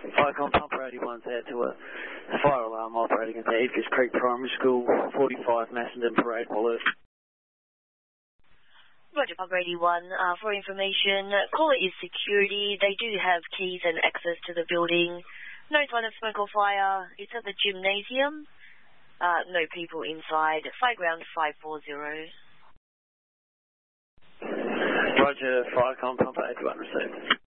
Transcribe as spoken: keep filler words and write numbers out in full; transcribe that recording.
Firecom Pumper eighty-one's out to a fire alarm operating at the Edgars Creek Primary School, forty-five Macedon Parade Alert. Roger, Pumper eighty-one. Uh, for information, caller is security. They do have keys and access to the building. No sign of smoke or fire. It's at the gymnasium. Uh, no people inside. Fireground five four zero. Roger, Firecom Pumper eighty-one received.